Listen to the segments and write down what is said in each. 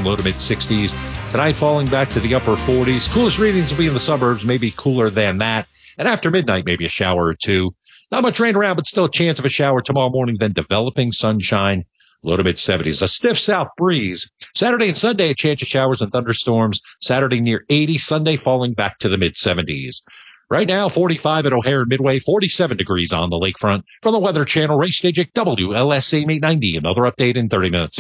low to mid-60s. Tonight falling back to the upper 40s. Coolest readings will be in the suburbs, maybe cooler than that. And after midnight, maybe a shower or two. Not much rain around, but still a chance of a shower tomorrow morning, then developing sunshine. Low to mid-70s. A stiff south breeze. Saturday and Sunday, a chance of showers and thunderstorms. Saturday near 80. Sunday falling back to the mid-70s. Right now, 45 at O'Hare and Midway, 47 degrees on the lakefront. From the Weather Channel, Ray Stajic, WLSAM 890. Another update in 30 minutes.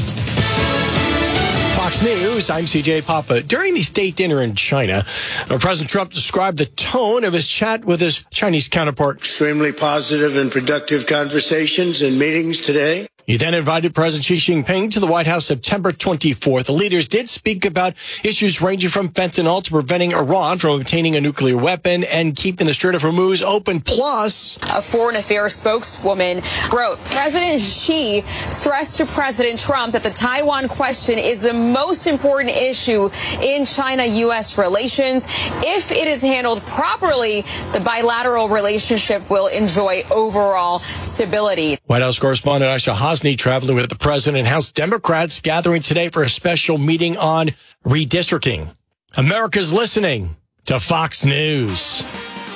Fox News, I'm CJ Papa. During the state dinner in China, President Trump described the tone of his chat with his Chinese counterpart. Extremely positive and productive conversations and meetings today. He then invited President Xi Jinping to the White House September 24th. The leaders did speak about issues ranging from fentanyl to preventing Iran from obtaining a nuclear weapon and keeping the Strait of Hormuz open. Plus, a foreign affairs spokeswoman wrote, President Xi stressed to President Trump that the Taiwan question is the most important issue in China-U.S. relations. If it is handled properly, the bilateral relationship will enjoy overall stability. White House correspondent Aisha Hosni traveling with the president and House Democrats gathering today for a special meeting on redistricting. America's listening to Fox News.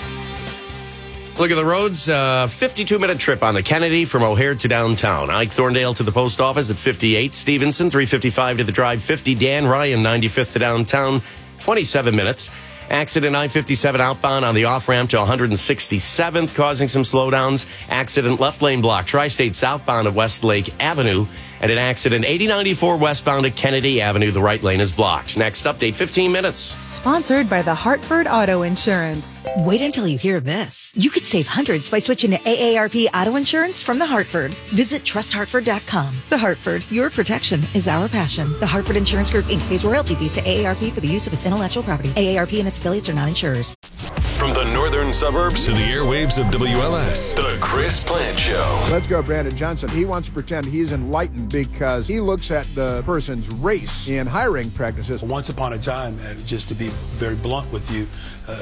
Look at the roads. 52-minute trip on the Kennedy from O'Hare to downtown. Ike Thorndale to the post office at 58. Stevenson, 355 to the drive. 50. Dan Ryan, 95th to downtown. 27 minutes. Accident I-57 outbound on the off-ramp to 167th, causing some slowdowns. Accident left lane block. Tri-State southbound at Westlake Avenue. And an accident 8094 westbound at Kennedy Avenue. The right lane is blocked. Next update, 15 minutes. Sponsored by the Hartford Auto Insurance. Wait until you hear this. You could save hundreds by switching to AARP Auto Insurance from The Hartford. Visit trusthartford.com. The Hartford, your protection is our passion. The Hartford Insurance Group, Inc. pays royalty fees to AARP for the use of its intellectual property. AARP and its affiliates are not insurers. From the northern suburbs to the airwaves of WLS, the Chris Plant Show. Let's go, Brandon Johnson. He wants to pretend he's enlightened because he looks at the person's race in hiring practices. Once upon a time, just to be very blunt with you,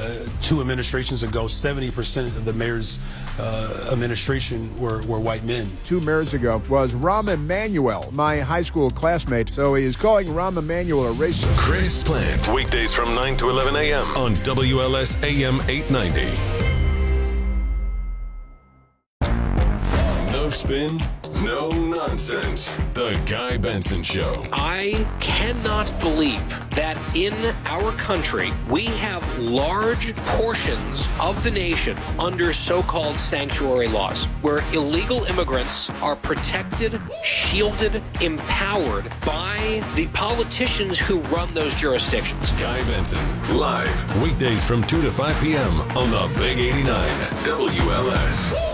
2 administrations ago, 70% of the mayor's administration were white men. 2 mayors ago was Rahm Emanuel, my high school classmate. So he is calling Rahm Emanuel a racist. Chris Plant, weekdays from 9 to 11 a.m. on WLS AM 890. No spin, no nonsense. The Guy Benson Show. I cannot believe that in our country we have large portions of the nation under so-called sanctuary laws, where illegal immigrants are protected, shielded, empowered by the politicians who run those jurisdictions. Guy Benson, live, weekdays from 2 to 5 p.m. on the Big 89 WLS.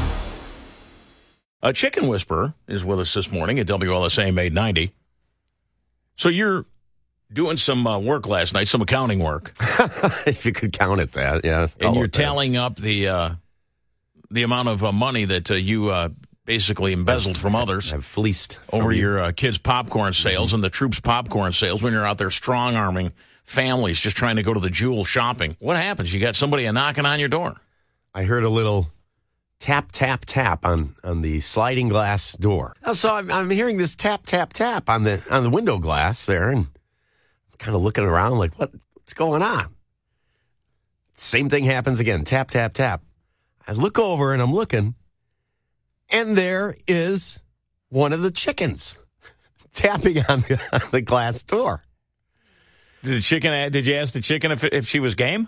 A chicken whisperer is with us this morning at WLSAM 890. So you're doing some work last night, some accounting work. If you could count it that, yeah. And you're tallying up the amount of money that you basically embezzled from others. Have fleeced. Over your kids' popcorn sales and the troops' popcorn sales when you're out there strong-arming families just trying to go to the Jewel shopping. What happens? You got somebody knocking on your door. I heard a little tap, tap, tap on the sliding glass door. So I'm hearing this tap, tap, tap on the window glass there, and I'm kind of looking around like, what's going on? Same thing happens again. Tap, tap, tap. I look over and I'm looking, and there is one of the chickens tapping on the glass door. Did you ask the chicken if she was game?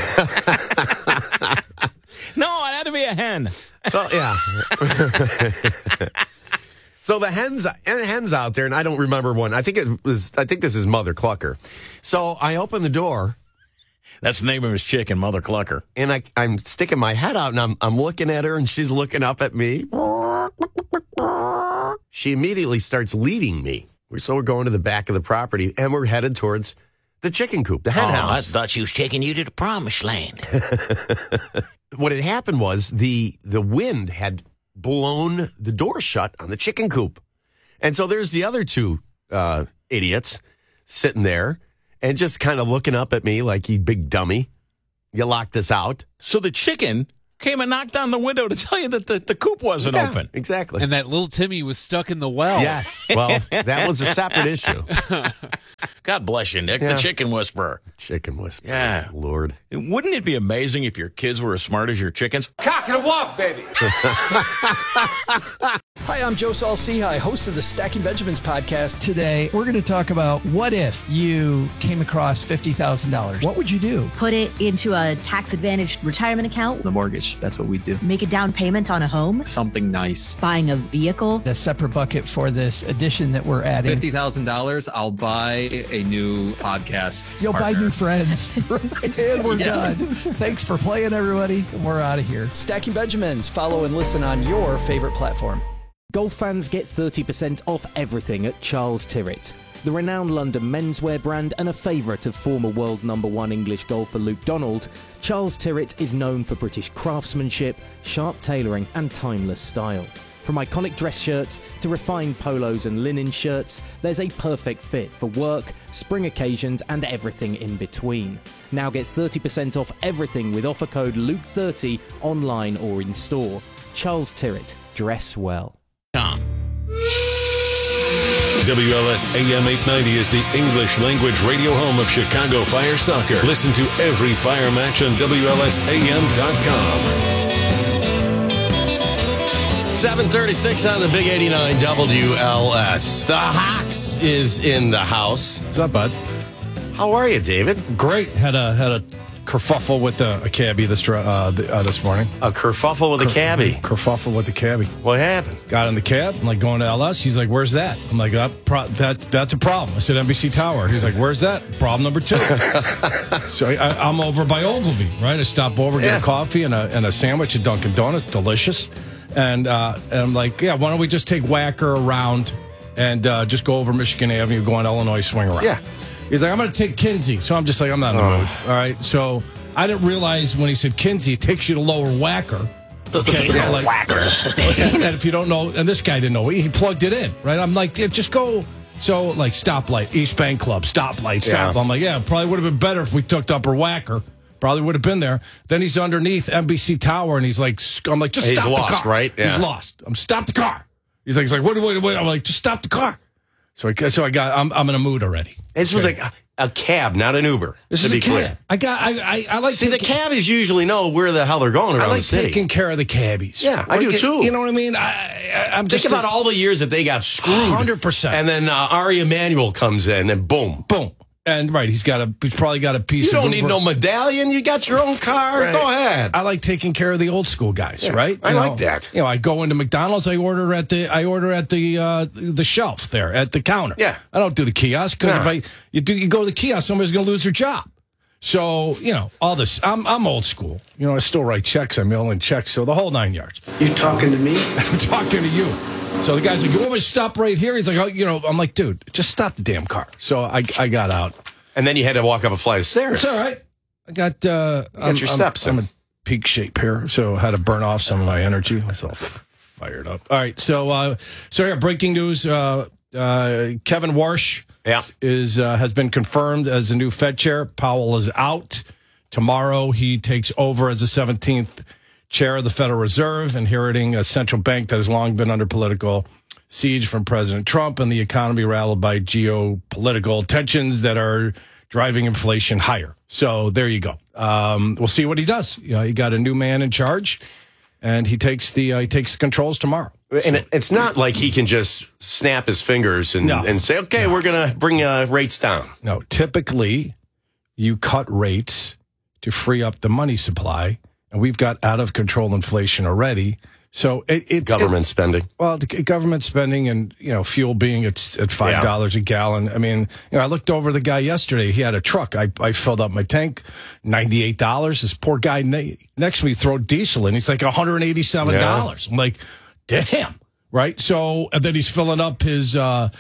No, it had to be a hen. So, yeah. So the hen's out there, and I don't remember one. I think this is Mother Clucker. So I open the door. That's the name of his chicken, Mother Clucker. And I'm sticking my head out, and I'm looking at her, and she's looking up at me. She immediately starts leading me. So we're going to the back of the property, and we're headed towards the chicken coop, the hen house. I thought she was taking you to the promised land. What had happened was the wind had blown the door shut on the chicken coop. And so there's the other 2 idiots sitting there and just kind of looking up at me like, you big dummy. You locked this out. So the chicken came and knocked on the window to tell you that the coop wasn't open. Exactly. And that little Timmy was stuck in the well. Yes. Well, that was a separate issue. God bless you, Nick, the chicken whisperer. Chicken whisperer. Yeah. Lord. Wouldn't it be amazing if your kids were as smart as your chickens? Cock and a walk, baby. Hi, I'm Joe Saul-Sehy, host of the Stacking Benjamins podcast. Today, we're going to talk about what if you came across $50,000? What would you do? Put it into a tax-advantaged retirement account. The mortgage, that's what we do. Make a down payment on a home. Something nice. Buying a vehicle. A separate bucket for this addition that we're adding. $50,000, I'll buy a new podcast. You'll partner. buy new friends. And we're done. Thanks for playing, everybody. We're out of here. Stacking Benjamins. Follow and listen on your favorite platform. Golf fans get 30% off everything at Charles Tyrrett. The renowned London menswear brand and a favourite of former world #1 English golfer Luke Donald, Charles Tyrrett is known for British craftsmanship, sharp tailoring and timeless style. From iconic dress shirts to refined polos and linen shirts, there's a perfect fit for work, spring occasions and everything in between. Now get 30% off everything with offer code LUKE30 online or in store. Charles Tyrrett. Dress well. WLS AM 890 is the English language radio home of Chicago Fire Soccer. Listen to every Fire match on WLSAM.com. 7:36 on the Big 89 WLS. The Hawks is in the house. What's up, bud? How are you, David? Great. Had a kerfuffle with a cabbie this morning. A kerfuffle with a cabbie? Kerfuffle with the cabbie. What happened? Got in the cab. I'm like, going to LS. He's like, where's that? I'm like, that's a problem. I said, NBC Tower. He's like, where's that? Problem number 2. So I'm over by Ogilvy, right? I stop over, get a coffee and a sandwich at Dunkin' Donuts. Delicious. And I'm like, yeah, why don't we just take Wacker around and just go over Michigan Avenue, go on Illinois, swing around. Yeah. He's like, I'm going to take Kinsey. So I'm just like, I'm not in the mood. All right. So I didn't realize when he said Kinsey, it takes you to Lower Wacker. Okay. Wacker. And if you don't know, and this guy didn't know, he plugged it in, right? I'm like, yeah, just go. So, like, stoplight, East Bank Club, stoplight, stop. I'm like, yeah, probably would have been better if we took Upper Wacker. Probably would have been there. Then he's underneath NBC Tower, and he's like, I'm like, just stop the car. Right? Yeah. He's lost. Stop the car. He's like, wait. I'm like, just stop the car. I'm in a mood already. This was like a cab, not an Uber. This is a cab. I like. See, the cabbies usually know where the hell they're going around the city. I like taking care of the cabbies. Yeah, I do too. You know what I mean? I'm Think about all the years that they got screwed. 100%. And then Ari Emanuel comes in, and boom. And right, he's probably got a piece. You of don't need no medallion. You got your own car. Right. Go ahead. I like taking care of the old school guys. Right? I like that. You know, I go into McDonald's. I order at the shelf there at the counter. Yeah. I don't do the kiosk because if you go to the kiosk, somebody's going to lose their job. So all this. I'm old school. I still write checks. I mail in checks. So the whole 9 yards. You talking to me? I'm talking to you. So the guy's like, you want me to stop right here? He's like, I'm like, dude, just stop the damn car. So I got out. And then you had to walk up a flight of stairs. It's all right. I got your steps. I'm in peak shape here, so I had to burn off some of my energy. I was all fired up. All right, so yeah, breaking news. Kevin Warsh has been confirmed as the new Fed chair. Powell is out. Tomorrow he takes over as the 17th chair of the Federal Reserve, inheriting a central bank that has long been under political siege from President Trump and the economy rattled by geopolitical tensions that are driving inflation higher. So there you go. We'll see what he does. He got a new man in charge, and he takes the controls tomorrow. And it's not like he can just snap his fingers and say, okay, we're going to bring rates down. No, typically you cut rates to free up the money supply, and we've got out of control inflation already. So it's government spending. Well, government spending and, fuel being at $5 a gallon. I mean, I looked over the guy yesterday. He had a truck. I filled up my tank, $98. This poor guy next to me throw diesel in. He's like $187. Yeah. I'm like, damn. Right. So, and then he's filling up his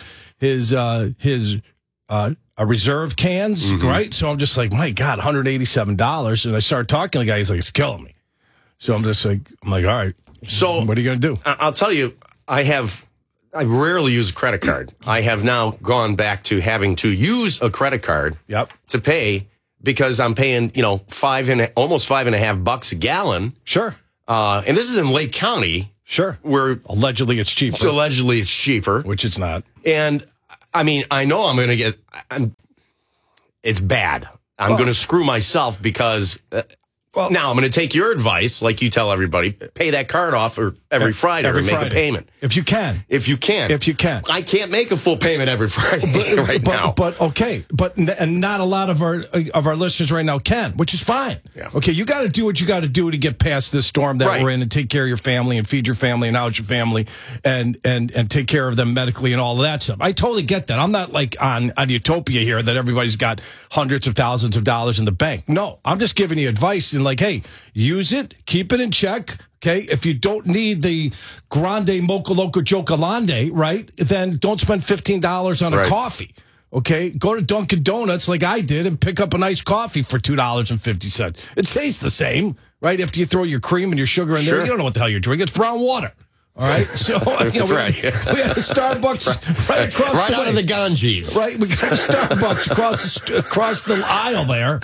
reserve cans. Mm-hmm. Right. So I'm just like, my God, $187. And I started talking to the guy. He's like, it's killing me. So I'm like, all right. So what are you going to do? I'll tell you, I rarely use a credit card. I have now gone back to having to use a credit card to pay because I'm paying, almost $5.50 a gallon. Sure. And this is in Lake County. Sure. Where allegedly it's cheaper. Allegedly it's cheaper. Which it's not. And I mean, I know I'm going to get, it's bad. I'm going to screw myself because now I'm going to take your advice, like you tell everybody, pay that card off every Friday or make a payment. If you can. I can't make a full payment every Friday now. But okay. And not a lot of our listeners right now can, which is fine. Yeah. Okay, you got to do what you got to do to get past this storm that we're in and take care of your family and feed your family and house your family and take care of them medically and all of that stuff. I totally get that. I'm not like on Utopia here that everybody's got hundreds of thousands of dollars in the bank. No, I'm just giving you advice and like, hey, use it, keep it in check. Okay, if you don't need the Grande Mocha Loco Jocolande, right, then don't spend $15 on a coffee. Okay, go to Dunkin' Donuts like I did and pick up a nice coffee for $2.50. It tastes the same, right? After you throw your cream and your sugar in there, you don't know what the hell you're drinking. It's brown water. All right, so we had a Starbucks right across out of the Ganges. Right, we got a Starbucks across the aisle there.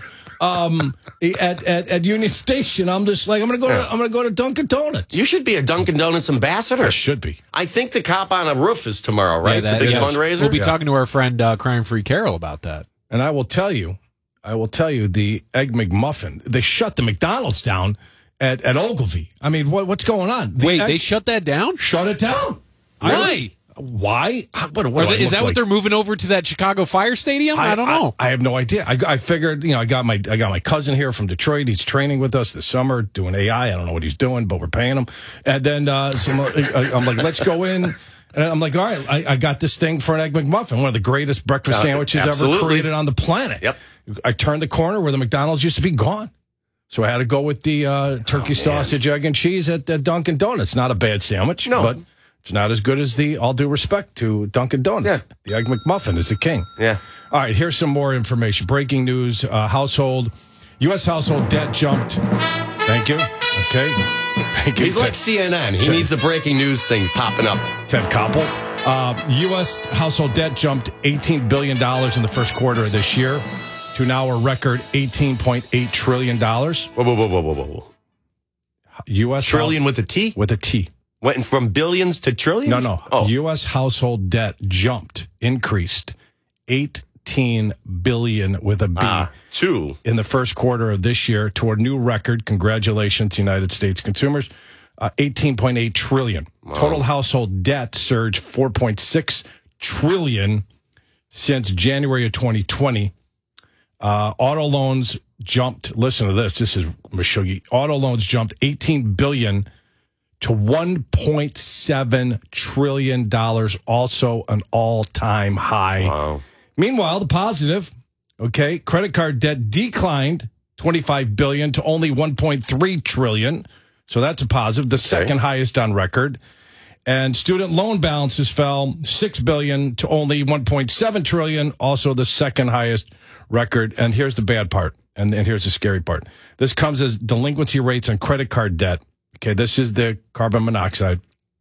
At Union Station, I'm just like I'm gonna go to Dunkin' Donuts. You should be a Dunkin' Donuts ambassador. I should be. I think the Cop on a Roof is tomorrow, right? Yeah, the big fundraiser. We'll be talking to our friend Crime Free Carol about that. And I will tell you, the Egg McMuffin. They shut the McDonald's down at Ogilvy. I mean, what's going on? They shut that down? Shut it down. Why? Why? Is that what they're moving over to that Chicago Fire Stadium? I don't know. I have no idea. I figured, I got my cousin here from Detroit. He's training with us this summer doing AI. I don't know what he's doing, but we're paying him. And then I'm like, let's go in. And I'm like, all right, I got this thing for an Egg McMuffin, one of the greatest breakfast sandwiches ever created on the planet. Yep. I turned the corner where the McDonald's used to be gone. So I had to go with the turkey sausage, egg, and cheese at Dunkin' Donuts. Not a bad sandwich, but it's not as good as the, all due respect to Dunkin' Donuts. Yeah. The Egg McMuffin is the king. Yeah. All right, here's some more information. Breaking news, U.S. household debt jumped. Thank you. Okay. Thank you. He's like CNN. He needs the breaking news thing popping up. Ted Koppel. U.S. household debt jumped $18 billion in the first quarter of this year to now a record $18.8 trillion. Whoa. U.S. Trillion with a T? With a T. Went from billions to trillions? No. Oh. U.S. household debt increased $18 billion with a B in the first quarter of this year to a new record. Congratulations, United States consumers. $18.8 trillion. Wow. Total household debt surged $4.6 trillion since January of 2020. Auto loans jumped. Listen to this. This is Meshuggah. Auto loans jumped $18 billion to $1.7 trillion, also an all-time high. Wow. Meanwhile, the positive, credit card debt declined $25 billion to only $1.3 trillion. So that's a positive, the second highest on record. And student loan balances fell $6 billion to only $1.7 trillion, also the second highest record. And here's the bad part, and here's the scary part. This comes as delinquency rates on credit card debt. Okay, this is the carbon monoxide.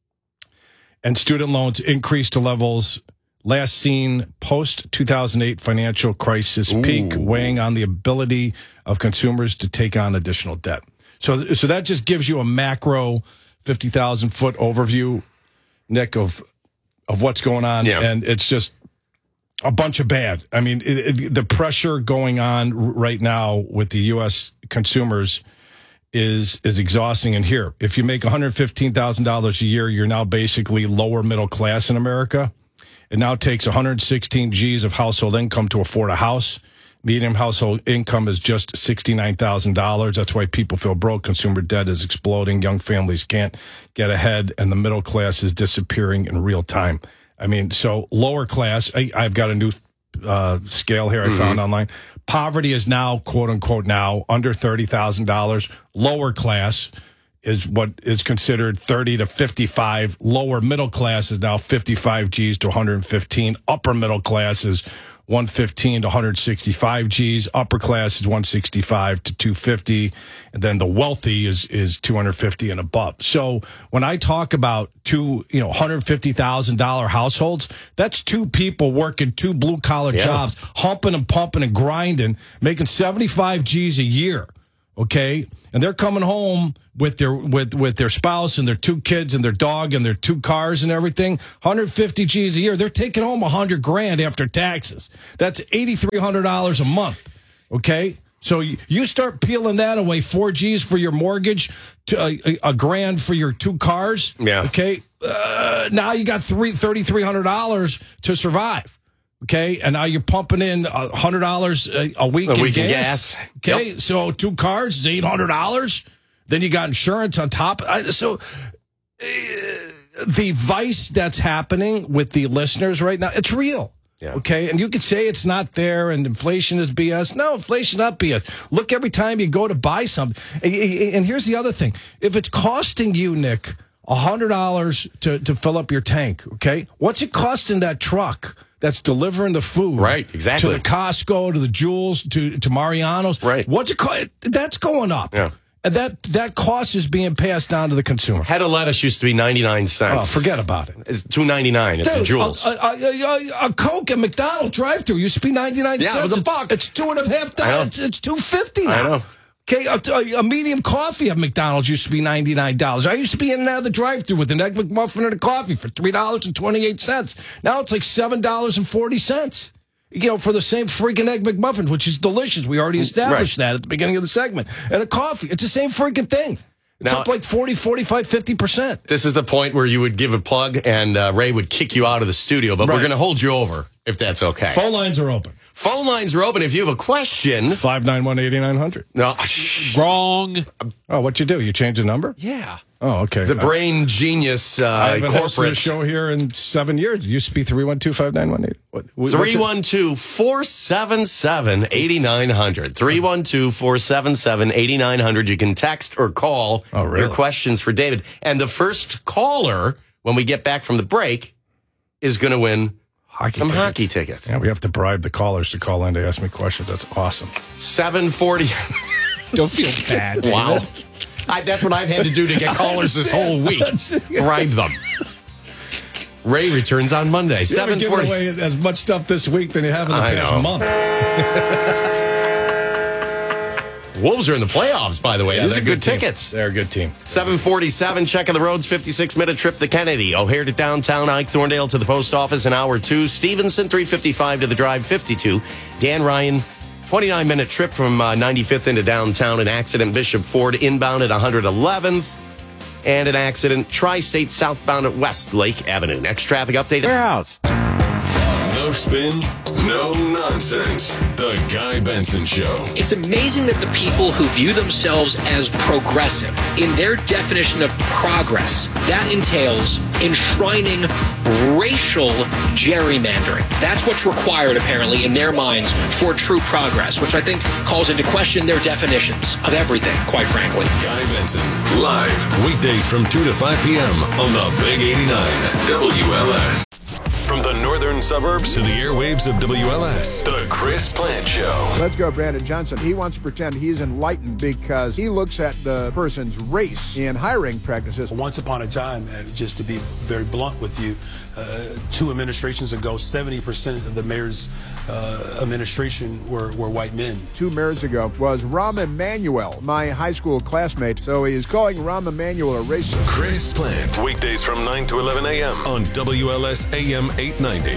And student loans increased to levels last seen post-2008 financial crisis peak, weighing on the ability of consumers to take on additional debt. So that just gives you a macro 50,000-foot overview, Nick, of what's going on. Yeah. And it's just a bunch of bad. I mean, the pressure going on right now with the U.S. consumers is exhausting. And here, if you make $115,000 a year, you're now basically lower middle class in America. It now takes 116 G's of household income to afford a house. Median household income is just $69,000. That's why people feel broke. Consumer debt is exploding. Young families can't get ahead, and the middle class is disappearing in real time. I mean, so lower class, I've got a new scale here I found online. Poverty is now, quote unquote, now under $30,000. Lower class is what is considered 30 to 55. Lower middle class is now 55 G's to 115. Upper middle class is 115 to 165 G's. Upper class is 165 to 250. And then the wealthy is 250 and above. So when I talk about $150,000 households, that's two people working two blue collar jobs, humping and pumping and grinding, making 75 G's a year. okay, and they're coming home with their spouse and their 2 kids and their dog and their 2 cars and everything, 150 G's a year. They're taking home $100,000 after taxes. That's $8,300 a month, okay? So you start peeling that away, 4 G's for your mortgage, to $1,000 for your 2 cars, okay? Now you got $3,300 to survive. Okay, and now you're pumping in $100 a week in gas. Okay, so 2 cars is $800. Then you got insurance on top. So the vice that's happening with the listeners right now, it's real. Yeah. Okay, and you could say it's not there and inflation is BS. No, inflation's not BS. Look every time you go to buy something. And here's the other thing. If it's costing you, Nick, $100 to fill up your tank, okay, what's it costing that truck that's delivering the food, right? Exactly. To the Costco, to the Jewels, to Mariano's, right? What's it cost? That's going up, and that cost is being passed on to the consumer. Head of lettuce used to be 99 cents. Oh, forget about it. It's $2.99 at the Jewels. A Coke at McDonald's drive-thru used to be 99 cents. Yeah, it was $1. It's $2.50. It's $2.50 now. I know. Okay, a medium coffee at McDonald's used to be $99. I used to be in and out of the drive-thru with an Egg McMuffin and a coffee for $3.28. Now it's like $7.40. For the same freaking Egg McMuffin, which is delicious. We already established that at the beginning of the segment. And a coffee. It's the same freaking thing. It's up like 40, 45, 50%. This is the point where you would give a plug and Ray would kick you out of the studio, but we're going to hold you over if that's okay. Phone lines are open. Phone lines are open. If you have a question, 591-8900. No, wrong. Oh, what'd you do? You changed the number? Yeah. Oh, okay. The brain genius I haven't hosted corporate a show here in 7 years. It used to be 312-5918. 312-477-8900. 312-477-8900. You can text or call your questions for David. And the first caller, when we get back from the break, is going to win hockey tickets. Yeah, we have to bribe the callers to call in to ask me questions. That's awesome. 740. Don't feel bad, David. Wow. That's what I've had to do to get callers this whole week. Bribe them. Ray returns on Monday. 740. You're giving away as much stuff this week than you have in the past month. Wolves are in the playoffs, by the way. These are good tickets. They're a good team. 747, checking the roads, 56-minute trip to Kennedy. O'Hare to downtown, Ike Thorndale to the post office in hour 2. Stevenson, 355 to the drive, 52. Dan Ryan, 29-minute trip from 95th into downtown. An accident, Bishop Ford inbound at 111th. And an accident, Tri-State southbound at Westlake Avenue. Next traffic update. Warehouse. No spin, no nonsense. The Guy Benson Show. It's amazing that the people who view themselves as progressive, in their definition of progress, that entails enshrining racial gerrymandering. That's what's required, apparently, in their minds for true progress, which I think calls into question their definitions of everything, quite frankly. Guy Benson, live, weekdays from 2 to 5 p.m. on the Big 89 WLS. From the northern suburbs to the airwaves of WLS, the Chris Plant Show. Let's go, Brandon Johnson. He wants to pretend he's enlightened because he looks at the person's race in hiring practices. Once upon a time, just to be very blunt with you, 2 administrations ago, 70% of the mayor's administration were white men. 2 mayors ago was Rahm Emanuel, my high school classmate. So he is calling Rahm Emanuel a racist. Chris Plant, weekdays from 9 to 11 a.m. on WLS AM 890.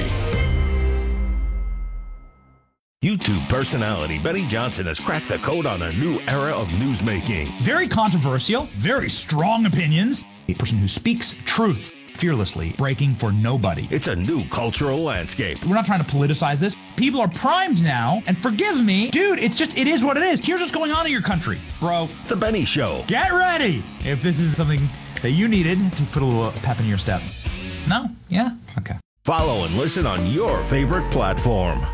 YouTube personality Benny Johnson has cracked the code on a new era of newsmaking. Very controversial, very strong opinions. A person who speaks truth fearlessly, breaking for nobody. It's a new cultural landscape. We're not trying to politicize this. People are primed now, and forgive me, dude, it is what it is. Here's what's going on in your country, bro. The Benny Show. Get ready if this is something that you needed to put a little pep in your step. No? Yeah? Okay. Follow and listen on your favorite platform.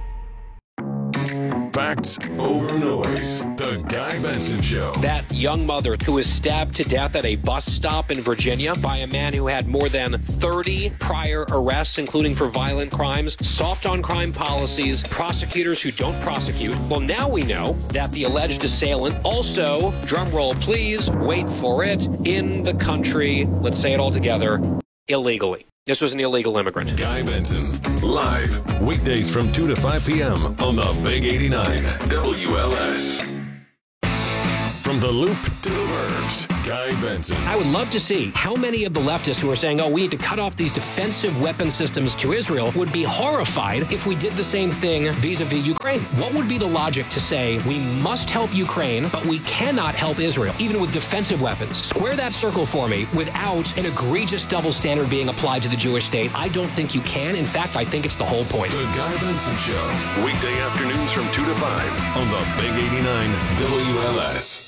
Facts over noise. The Guy Benson Show. That young mother who was stabbed to death at a bus stop in Virginia by a man who had more than 30 prior arrests, including for violent crimes, soft on crime policies, prosecutors who don't prosecute. Well, now we know that the alleged assailant also, drumroll please, wait for it, in the country, let's say it all together, illegally. This was an illegal immigrant. Guy Benson, live, weekdays from 2 to 5 p.m. on the Big 89 WLS. From the loop to the verbs, Guy Benson. I would love to see how many of the leftists who are saying, we need to cut off these defensive weapon systems to Israel would be horrified if we did the same thing vis-a-vis Ukraine. What would be the logic to say we must help Ukraine, but we cannot help Israel, even with defensive weapons? Square that circle for me without an egregious double standard being applied to the Jewish state. I don't think you can. In fact, I think it's the whole point. The Guy Benson Show. Weekday afternoons from 2 to 5 on the Big 89 WLS.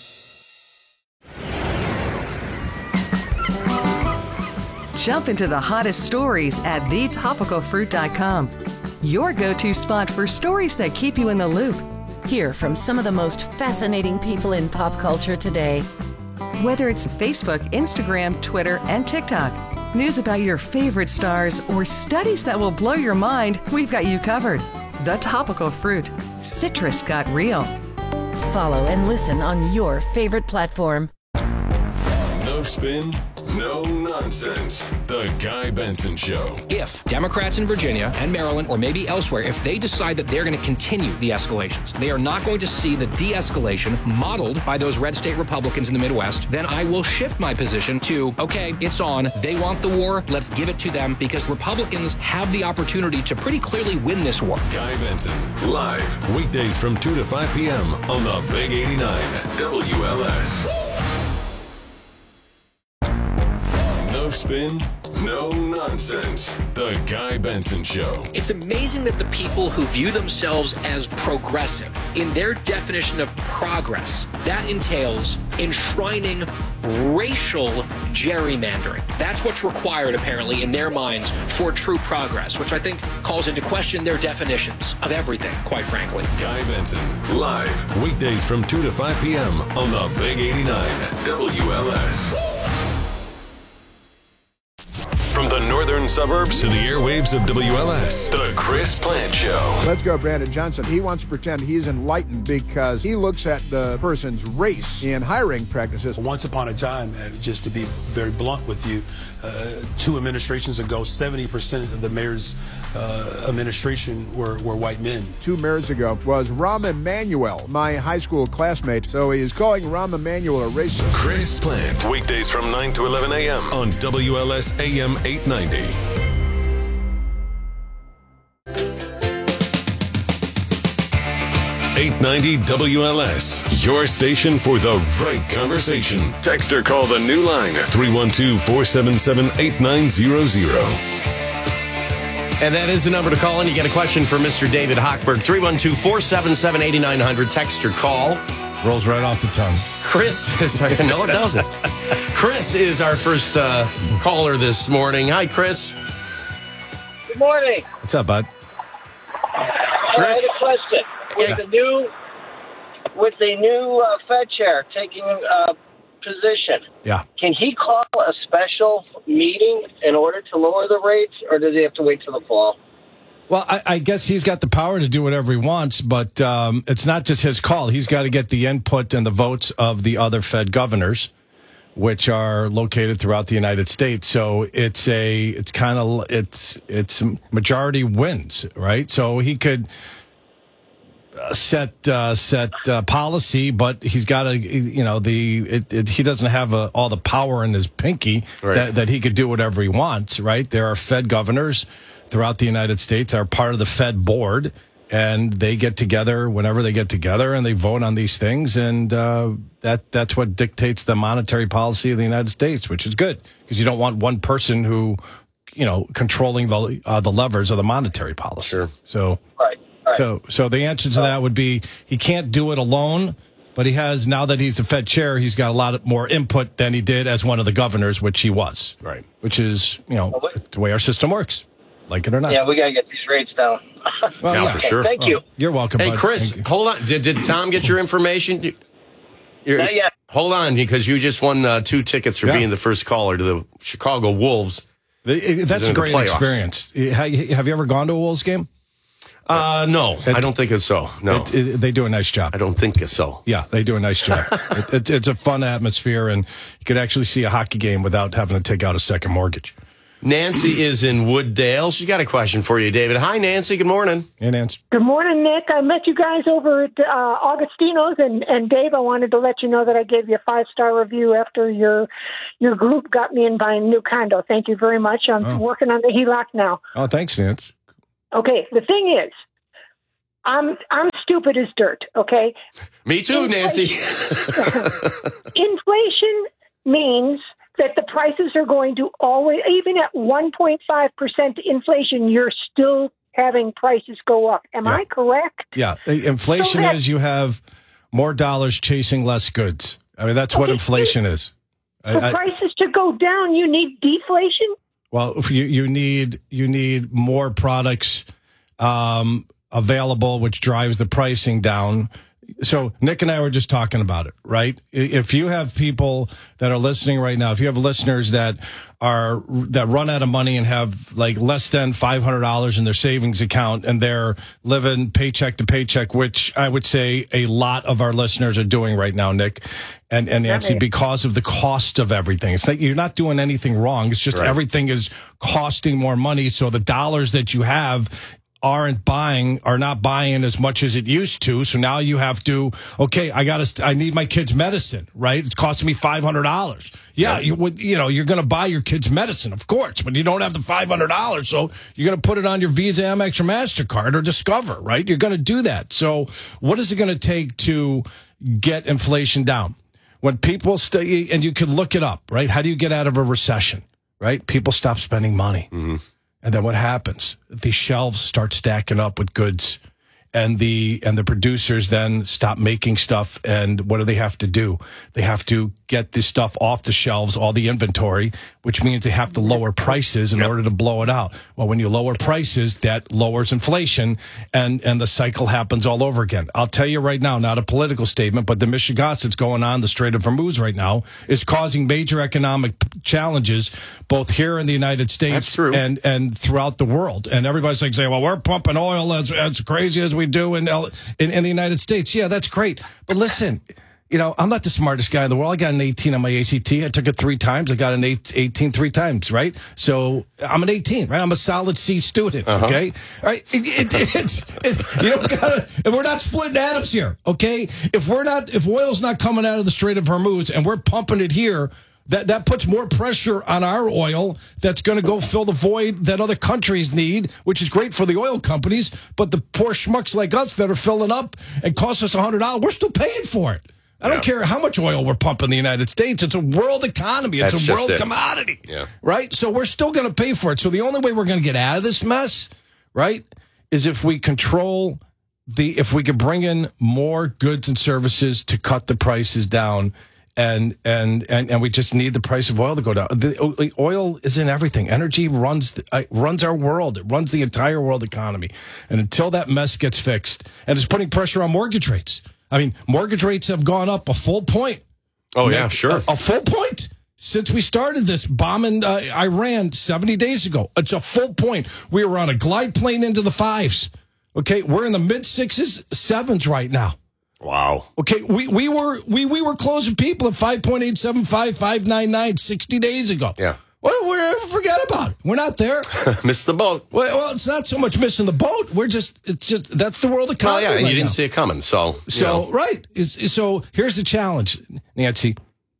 Jump into the hottest stories at thetopicalfruit.com. Your go-to spot for stories that keep you in the loop. Hear from some of the most fascinating people in pop culture today. Whether it's Facebook, Instagram, Twitter, and TikTok, news about your favorite stars, or studies that will blow your mind, we've got you covered. The Topical Fruit. Citrus got real. Follow and listen on your favorite platform. No spin, no nonsense. The Guy Benson Show. If Democrats in Virginia and Maryland, or maybe elsewhere, if they decide that they're going to continue the escalations, they are not going to see the de-escalation modeled by those red state Republicans in the Midwest, then I will shift my position to, okay, it's on. They want the war. Let's give it to them, because Republicans have the opportunity to pretty clearly win this war. Guy Benson, live, weekdays from 2 to 5 p.m. on the Big 89 WLS. No spin, no nonsense. The Guy Benson Show. It's amazing that the people who view themselves as progressive, in their definition of progress, that entails enshrining racial gerrymandering. That's what's required, apparently, in their minds for true progress, which I think calls into question their definitions of everything, quite frankly. Guy Benson, live, weekdays from 2 to 5 p.m. on the Big 89 WLS. From the northern suburbs to the airwaves of WLS, the Chris Plant Show. Let's go, Brandon Johnson. He wants to pretend he's enlightened because he looks at the person's race in hiring practices. Once upon a time, just to be very blunt with you, 2 administrations ago, 70% of the mayor's administration were white men. 2 mayors ago was Rahm Emanuel, my high school classmate. So he's calling Rahm Emanuel a racist. Chris Plant, weekdays from 9 to 11 a.m. on WLS AM 890. .890 WLS, your station for the right conversation. Text or call the new line, 312-477-8900. And that is the number to call in. You get a question for Mr. David Hochberg, 312-477-8900. Text or call. Rolls right off the tongue. Chris is, no, it doesn't. Chris is our first caller this morning. Hi, Chris. Good morning. What's up, bud? I had a question. With the new Fed chair taking position, can he call a special meeting in order to lower the rates, or does he have to wait till the fall? Well, I guess he's got the power to do whatever he wants, but it's not just his call. He's got to get the input and the votes of the other Fed governors, which are located throughout the United States. So it's majority wins, right? So he could set policy, but he's got to, he doesn't have all the power in his pinky that he could do whatever he wants, right? There are Fed governors throughout the United States are part of the Fed board, and they get together whenever they get together and they vote on these things. And that's what dictates the monetary policy of the United States, which is good because you don't want one person who, controlling the levers of the monetary policy. Sure. So, so the answer to that would be he can't do it alone, but he has, now that he's the Fed chair, he's got a lot more input than he did as one of the governors, which he was. Right. Which is, the way our system works. Like it or not. Yeah, we got to get these rates down. Well, for sure. Thank you. You're welcome, Hey, bud. Chris, hold on. Did Tom get your information? Not yet. Hold on, because you just won 2 tickets for being the first caller to the Chicago Wolves. That's a great experience. Have you ever gone to a Wolves game? No, I don't think it's so. No. They do a nice job. I don't think it's so. Yeah, they do a nice job. It's a fun atmosphere, and you could actually see a hockey game without having to take out a second mortgage. Nancy is in Wooddale. She's got a question for you, David. Hi, Nancy. Good morning. Hey, Nancy. Good morning, Nick. I met you guys over at Augustino's, and Dave, I wanted to let you know that I gave you a 5-star review after your group got me in buying a new condo. Thank you very much. I'm working on the HELOC now. Oh, thanks, Nancy. Okay, the thing is, I'm stupid as dirt, okay? Me too, Nancy. Inflation means that the prices are going to always, even at 1.5% inflation, you're still having prices go up. Am I correct? Yeah. Inflation is you have more dollars chasing less goods. I mean, that's what inflation is. For prices to go down, you need deflation? Well, you need more products available, which drives the pricing down. So Nick and I were just talking about it, right? If you have people that are listening right now, if you have listeners that run out of money and have like less than $500 in their savings account and they're living paycheck to paycheck, which I would say a lot of our listeners are doing right now, Nick and Nancy, because of the cost of everything. It's like you're not doing anything wrong. It's just everything is costing more money. So the dollars that you have are not buying as much as it used to. So now you have to, I need my kid's medicine, right? It's costing me $500. Yeah, you're going to buy your kid's medicine, of course, but you don't have the $500. So you're going to put it on your Visa, Amex, or MasterCard or Discover, right? You're going to do that. So what is it going to take to get inflation down? When people and you can look it up, right? How do you get out of a recession, right? People stop spending money. Mm-hmm. And then what happens? The shelves start stacking up with goods, and the producers then stop making stuff. And what do they have to do? They have to get this stuff off the shelves, all the inventory, which means they have to lower prices in order to blow it out. Well, when you lower prices, that lowers inflation, and the cycle happens all over again. I'll tell you right now, not a political statement, but the Michigas that's going on the Strait of Hormuz right now is causing major economic challenges, both here in the United States and throughout the world. And everybody's like saying, well, we're pumping oil as crazy as we do in the United States. Yeah, that's great. But listen, I'm not the smartest guy in the world. I got an 18 on my ACT. I took it 3 times. I got an 18 3 times, right? So I'm an 18, right? I'm a solid C student, okay? All right? You don't gotta, and we're not splitting atoms here, okay? If oil's not coming out of the Strait of Hormuz and we're pumping it here, that puts more pressure on our oil that's going to go fill the void that other countries need, which is great for the oil companies, but the poor schmucks like us that are filling up and cost us $100, we're still paying for it. I don't care how much oil we're pumping in the United States. It's a world economy. It's a world commodity, right? So we're still going to pay for it. So the only way we're going to get out of this mess, right, is if we if we can bring in more goods and services to cut the prices down. And we just need the price of oil to go down. The oil is in everything. Energy runs our world. It runs the entire world economy. And until that mess gets fixed, and it's putting pressure on mortgage rates. I mean, mortgage rates have gone up a full point. Oh, yeah, sure. A full point since we started this bombing Iran 70 days ago. It's a full point. We were on a glide plane into the 5s. Okay, we're in the mid-6s, 7s right now. Wow. Okay, we were closing people at 5.875, 5.99 60 days ago. Yeah. Well, forget about it. We're not there. Missed the boat. Well, it's not so much missing the boat. It's just that's the world economy. Oh, yeah, and right you didn't now. see it coming. So right. So here's the challenge, Nancy.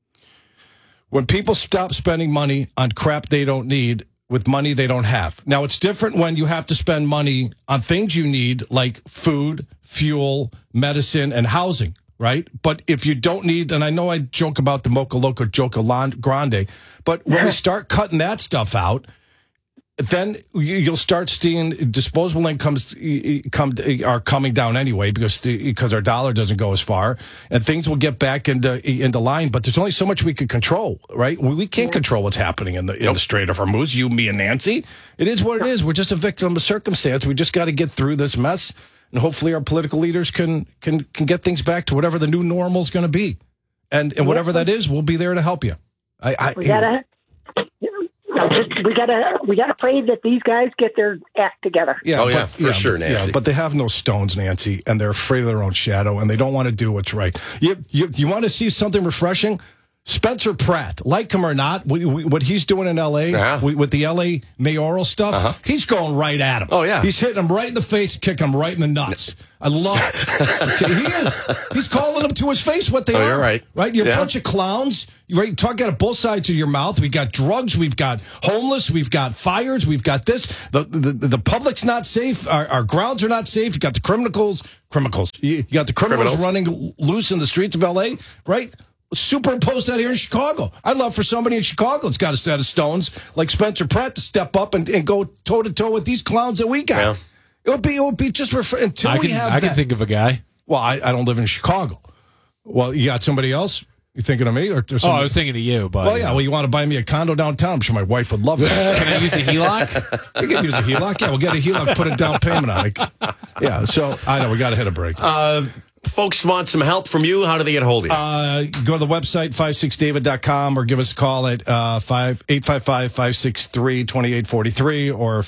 When people stop spending money on crap they don't need with money they don't have. Now, it's different when you have to spend money on things you need like food, fuel, medicine, and housing. Right? But if you don't need, and I know I joke about the Mocha Loco Joca Grande, but when we start cutting that stuff out, then you'll start seeing disposable incomes are coming down anyway because our dollar doesn't go as far, and things will get back into line. But there's only so much we can control, right? We can't control what's happening in the Strait of Hormuz. You, me, and Nancy. It is what it is. We're just a victim of circumstance. We just got to get through this mess. And hopefully our political leaders can get things back to whatever the new normal is going to be. And whatever that is, we'll be there to help you. We gotta pray that these guys get their act together. Yeah, for sure, Nancy. Yeah, but they have no stones, Nancy, and they're afraid of their own shadow, and they don't want to do what's right. You want to see something refreshing? Spencer Pratt, like him or not, what he's doing in L.A. With the L.A. mayoral stuff, he's going right at him. Oh, yeah. He's hitting him right in the face, kicking him right in the nuts. I love it. Okay, he is. He's calling them to his face what they are. You're right. Right? You're a bunch of clowns. You're talking out of both sides of your mouth. We got drugs. We've got homeless. We've got fires. We've got this. The public's not safe. Our grounds are not safe. You got the criminals. You got the criminals running loose in the streets of L.A., right? Superimposed out here in Chicago. I'd love for somebody in Chicago that's got a set of stones like Spencer Pratt to step up and go toe-to-toe with these clowns that we got. Yeah. It would be just until we have that. I can think of a guy. Well, I don't live in Chicago. Well, you got somebody else? You thinking of me? I was thinking of you. But well, yeah. Well, you want to buy me a condo downtown? I'm sure my wife would love that. Can I use a HELOC? You can use a HELOC. Yeah, we'll get a HELOC, put a down payment on it. Yeah, so I know we got to hit a break. Folks want some help from you. How do they get a hold of you? Go to the website, 56david.com, or give us a call at 855-563-2843 or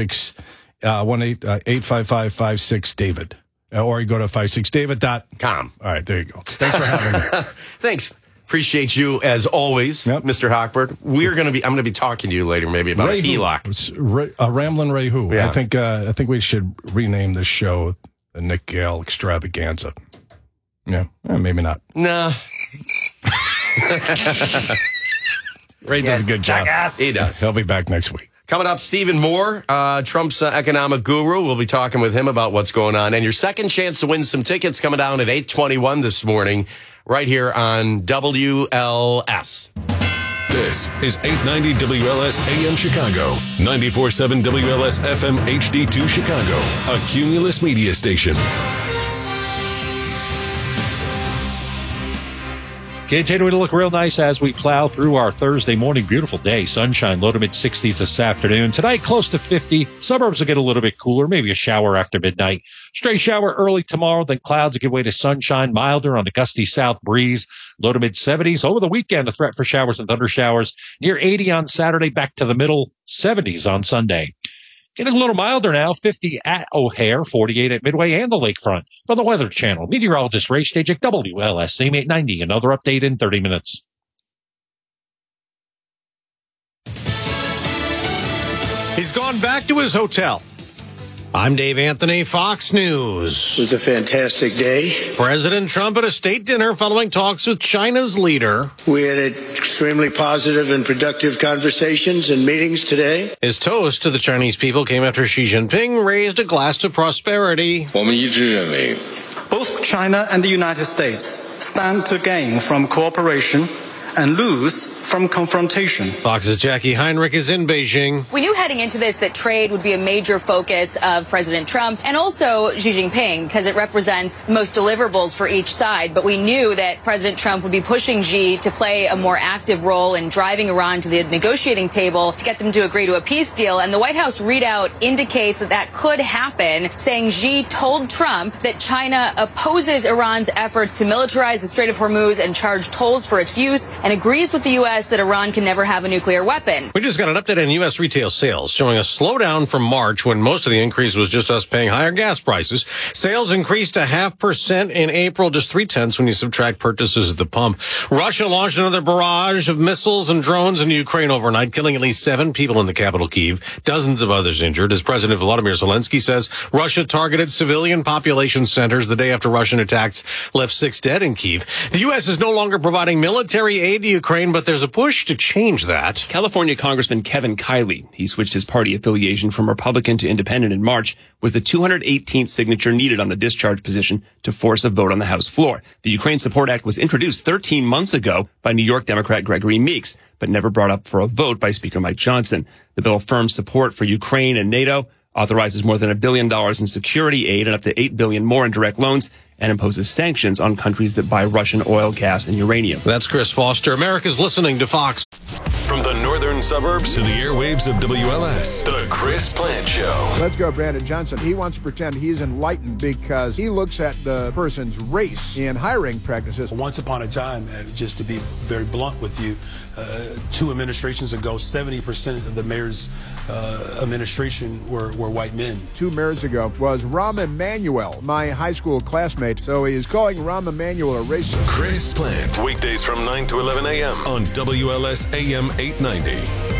855-56-DAVID. Or you go to 56david.com. All right, there you go. Thanks for having me. Thanks. Appreciate you as always, Mr. Hochberg. I'm going to be talking to you later maybe about a HELOC. It's Ramblin' Ray Who. Yeah. I think we should rename this show the Nick Gale Extravaganza. Yeah, maybe not. Nah. Ray does a good job. He does. He'll be back next week. Coming up, Stephen Moore, Trump's economic guru. We'll be talking with him about what's going on. And your second chance to win some tickets coming down at 8:21 this morning, right here on WLS. This is 890 WLS AM Chicago, 94.7 WLS FM HD2 Chicago, a Cumulus media station. Continue to look real nice as we plow through our Thursday morning. Beautiful day. Sunshine, low to mid-60s this afternoon. Tonight, close to 50. Suburbs will get a little bit cooler, maybe a shower after midnight. Stray shower early tomorrow, then clouds will give way to sunshine, milder on a gusty south breeze. Low to mid-70s. Over the weekend, a threat for showers and thunder showers. Near 80 on Saturday, back to the middle 70s on Sunday. Getting a little milder now, 50 at O'Hare, 48 at Midway and the Lakefront. From the Weather Channel, meteorologist Ray Stajik, WLS, AM 890. Another update in 30 minutes. He's gone back to his hotel. I'm Dave Anthony, Fox News. It was a fantastic day. President Trump at a state dinner following talks with China's leader. We had extremely positive and productive conversations and meetings today. His toast to the Chinese people came after Xi Jinping raised a glass to prosperity. Both China and the United States stand to gain from cooperation and lose from confrontation. Fox's Jackie Heinrich is in Beijing. We knew heading into this that trade would be a major focus of President Trump and also Xi Jinping because it represents most deliverables for each side. But we knew that President Trump would be pushing Xi to play a more active role in driving Iran to the negotiating table to get them to agree to a peace deal. And the White House readout indicates that that could happen, saying Xi told Trump that China opposes Iran's efforts to militarize the Strait of Hormuz and charge tolls for its use and agrees with the U.S. that Iran can never have a nuclear weapon. We just got an update on U.S. retail sales showing a slowdown from March when most of the increase was just us paying higher gas prices. Sales increased 0.5% in April, just 0.3 when you subtract purchases at the pump. Russia launched another barrage of missiles and drones into Ukraine overnight, killing at least 7 people in the capital, Kyiv, dozens of others injured. As President Volodymyr Zelensky says, Russia targeted civilian population centers the day after Russian attacks left 6 dead in Kyiv. The U.S. is no longer providing military aid to Ukraine, but there's a push to change that. California Congressman Kevin Kiley, he switched his party affiliation from Republican to Independent in March, was the 218th signature needed on the discharge position to force a vote on the House floor. The Ukraine Support Act was introduced 13 months ago by New York Democrat Gregory Meeks, but never brought up for a vote by Speaker Mike Johnson. The bill affirms support for Ukraine and NATO, authorizes more than $1 billion in security aid and up to $8 billion more in direct loans, and imposes sanctions on countries that buy Russian oil, gas, and uranium. That's Chris Foster. America's listening to Fox. From the Northern suburbs to the airwaves of WLS. The Chris Plant Show. Let's go, Brandon Johnson. He wants to pretend he's enlightened because he looks at the person's race in hiring practices. Once upon a time, just to be very blunt with you, 2 administrations ago, 70% of the mayor's administration were white men. 2 mayors ago was Rahm Emanuel, my high school classmate. So he is calling Rahm Emanuel a racist. Chris Plant, weekdays from 9 to 11 a.m. on WLS AM 890.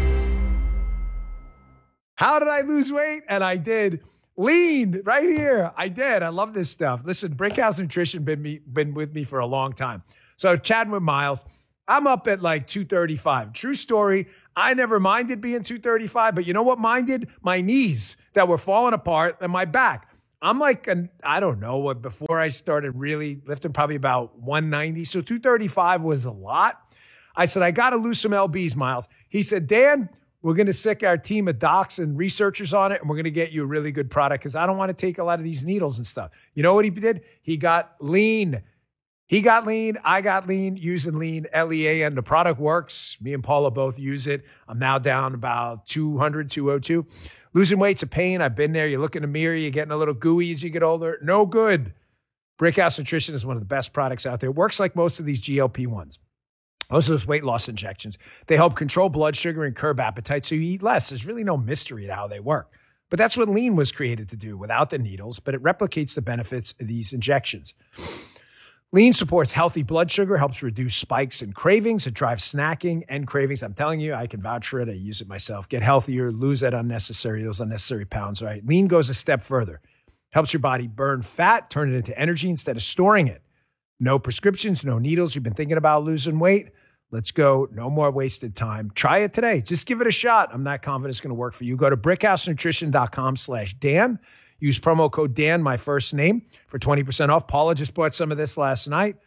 How did I lose weight? And I did. Lean right here. I did. I love this stuff. Listen, Brickhouse Nutrition been with me for a long time. So chatting with Miles, I'm up at like 235. True story. I never minded being 235, but you know what minded? My knees that were falling apart and my back. I'm like, I don't know, before I started really lifting, probably about 190. So 235 was a lot. I said, I got to lose some LBs, Miles. He said, Dan, we're going to sick our team of docs and researchers on it, and we're going to get you a really good product because I don't want to take a lot of these needles and stuff. You know what he did? He got lean. He got lean. I got lean using lean, L-E-A-N. The product works. Me and Paula both use it. I'm now down about 200, 202. Losing weight's a pain. I've been there. You look in the mirror. You're getting a little gooey as you get older. No good. Brickhouse Nutrition is one of the best products out there. It works like most of these GLP-1s. Most of those weight loss injections. They help control blood sugar and curb appetite so you eat less. There's really no mystery to how they work. But that's what lean was created to do without the needles, but it replicates the benefits of these injections. Lean supports healthy blood sugar, helps reduce spikes and cravings. It drives snacking and cravings. I'm telling you, I can vouch for it. I use it myself. Get healthier, lose those unnecessary pounds, right? Lean goes a step further. Helps your body burn fat, turn it into energy instead of storing it. No prescriptions, no needles. You've been thinking about losing weight? Let's go. No more wasted time. Try it today. Just give it a shot. I'm not confident it's going to work for you. Go to brickhousenutrition.com/Dan. Use promo code Dan, my first name, for 20% off. Paula just bought some of this last night.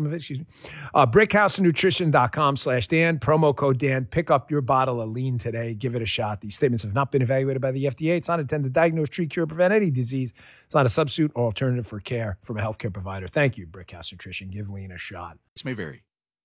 Brickhousenutrition.com/Dan. Promo code Dan. Pick up your bottle of lean today. Give it a shot. These statements have not been evaluated by the FDA. It's not intended to diagnose, treat, cure, or prevent any disease. It's not a substitute or alternative for care from a healthcare provider. Thank you, Brickhouse Nutrition. Give lean a shot. This may vary.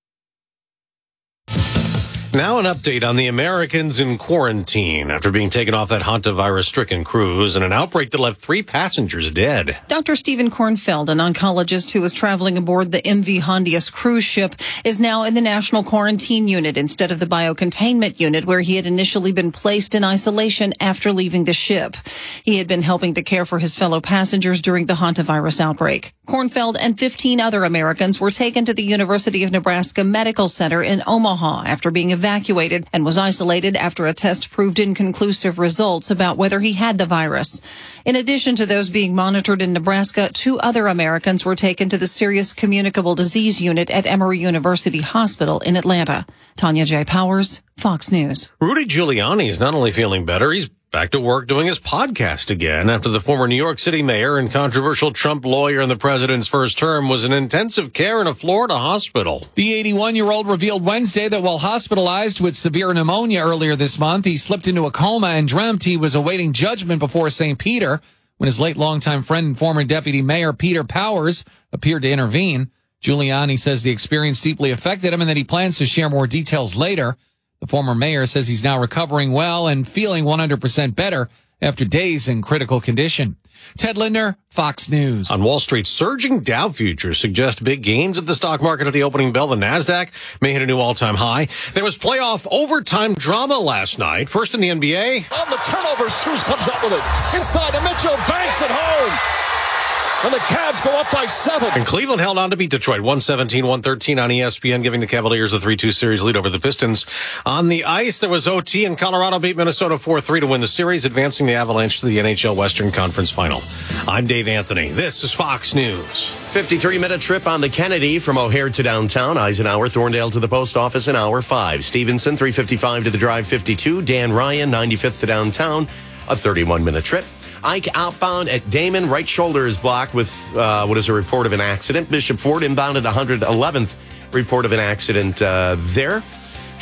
Now an update on the Americans in quarantine after being taken off that hantavirus-stricken cruise and an outbreak that left 3 passengers dead. Dr. Stephen Kornfeld, an oncologist who was traveling aboard the MV Hondius cruise ship, is now in the National Quarantine Unit instead of the Biocontainment Unit where he had initially been placed in isolation after leaving the ship. He had been helping to care for his fellow passengers during the hantavirus outbreak. Kornfeld and 15 other Americans were taken to the University of Nebraska Medical Center in Omaha after being evacuated and was isolated after a test proved inconclusive results about whether he had the virus. In addition to those being monitored in Nebraska, 2 other Americans were taken to the Serious Communicable Disease Unit at Emory University Hospital in Atlanta. Tanya J. Powers, Fox News. Rudy Giuliani is not only feeling better, he's back to work doing his podcast again after the former New York City mayor and controversial Trump lawyer in the president's first term was in intensive care in a Florida hospital. The 81-year-old revealed Wednesday that while hospitalized with severe pneumonia earlier this month, he slipped into a coma and dreamt he was awaiting judgment before St. Peter when his late longtime friend and former deputy mayor Peter Powers appeared to intervene. Giuliani says the experience deeply affected him and that he plans to share more details later. The former mayor says he's now recovering well and feeling 100% better after days in critical condition. Ted Lindner, Fox News. On Wall Street, surging Dow futures suggest big gains at the stock market at the opening bell. The NASDAQ may hit a new all-time high. There was playoff overtime drama last night. First in the NBA. On the turnover, Strus comes up with it. Inside to Mitchell, Banks at home. And the Cavs go up by 7. And Cleveland held on to beat Detroit 117-113 on ESPN, giving the Cavaliers a 3-2 series lead over the Pistons. On the ice, there was OT, and Colorado beat Minnesota 4-3 to win the series, advancing the Avalanche to the NHL Western Conference Final. I'm Dave Anthony. This is Fox News. 53-minute trip on the Kennedy from O'Hare to downtown. Eisenhower, Thorndale to the post office in hour 5. Stevenson, 355 to the drive 52. Dan Ryan, 95th to downtown, a 31-minute trip. Ike outbound at Damon. Right shoulder is blocked with what is a report of an accident. Bishop Ford inbound at 111th. Report of an accident there.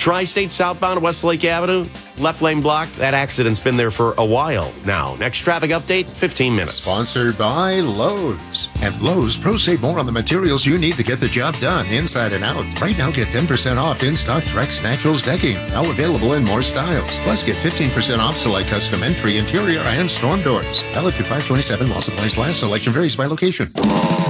Tri-State southbound at Westlake Avenue, left lane blocked. That accident's been there for a while now. Next traffic update, 15 minutes. Sponsored by Lowe's. At Lowe's, pros save more on the materials you need to get the job done, inside and out. Right now, get 10% off in-stock Trex Naturals decking, now available in more styles. Plus, get 15% off select custom entry, interior, and storm doors. Valid through 5/27 while supplies last. Selection varies by location.